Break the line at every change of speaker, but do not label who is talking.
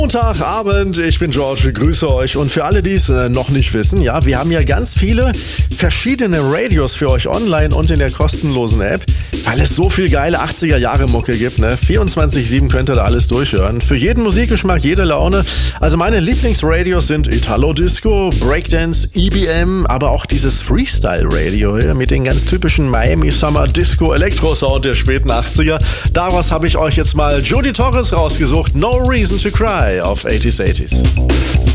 Montagabend, ich bin George, grüße euch und für alle, die es noch nicht wissen, ja, wir haben ja ganz viele verschiedene Radios für euch online und in der kostenlosen App, weil es so viel geile 80er-Jahre-Mucke gibt, ne? 24/7 könnt ihr da alles durchhören. Für jeden Musikgeschmack, jede Laune. Also meine Lieblingsradios sind Italo-Disco, Breakdance, EBM, aber auch dieses Freestyle-Radio hier mit den ganz typischen Miami Summer Disco Elektro-Sound der späten 80er. Daraus habe ich euch jetzt mal Jody Torres rausgesucht, No Reason to Cry auf 80s.